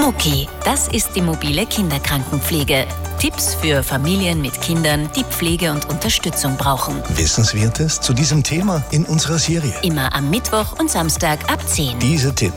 Loki, das ist die mobile Kinderkrankenpflege. Tipps für Familien mit Kindern, die Pflege und Unterstützung brauchen. Wissenswertes zu diesem Thema in unserer Serie. Immer am Mittwoch und Samstag ab 10. Diese Tipps